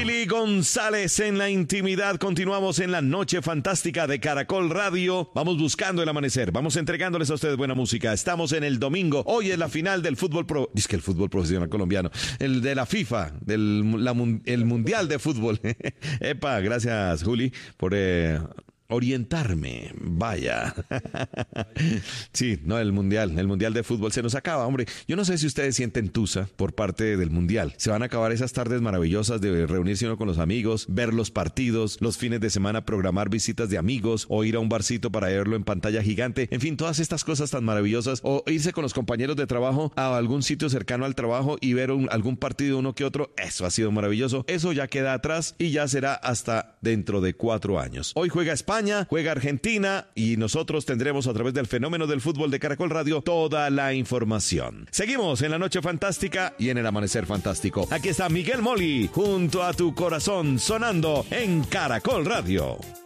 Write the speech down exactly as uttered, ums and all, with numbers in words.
Willy González en la intimidad. Continuamos en la noche fantástica de Caracol Radio. Vamos buscando el amanecer, vamos entregándoles a ustedes buena música. Estamos en el domingo. Hoy es la final del fútbol pro, dice que el fútbol profesional colombiano, el de la FIFA, del la, el mundial de fútbol. Epa, gracias Juli por eh, orientarme, vaya. Sí, no, el mundial, el mundial de fútbol se nos acaba, hombre. Yo no sé si ustedes sienten tusa por parte del mundial. Se van a acabar esas tardes maravillosas de reunirse uno con los amigos, ver los partidos, los fines de semana programar visitas de amigos o ir a un barcito para verlo en pantalla gigante. En fin, todas estas cosas tan maravillosas. O irse con los compañeros de trabajo a algún sitio cercano al trabajo y ver un, algún partido uno que otro. Eso ha sido maravilloso. Eso ya queda atrás y ya será hasta dentro de cuatro años. Hoy juega España. Juega Argentina y nosotros tendremos a través del fenómeno del fútbol de Caracol Radio toda la información. Seguimos en la noche fantástica y en el amanecer fantástico. Aquí está Miguel Moli junto a tu corazón sonando en Caracol Radio.